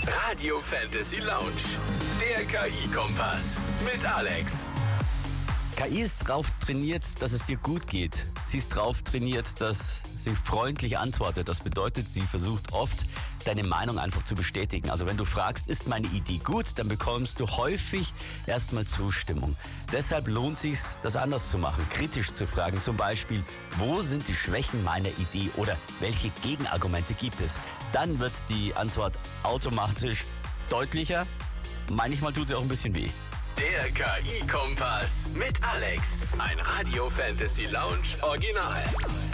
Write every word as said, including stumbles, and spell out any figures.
Radio Fantasy Lounge, der K I-Kompass mit Alex. K I ist drauf trainiert, dass es dir gut geht. Sie ist drauf trainiert, dass sie freundlich antwortet. Das bedeutet, sie versucht oft, deine Meinung einfach zu bestätigen. Also wenn du fragst, ist meine Idee gut, dann bekommst du häufig erstmal Zustimmung. Deshalb lohnt es sich, das anders zu machen, kritisch zu fragen. Zum Beispiel, wo sind die Schwächen meiner Idee oder welche Gegenargumente gibt es? Dann wird die Antwort automatisch deutlicher. Manchmal tut sie auch ein bisschen weh. Der K I-Kompass mit Alex. Ein Radio Fantasy Lounge Original.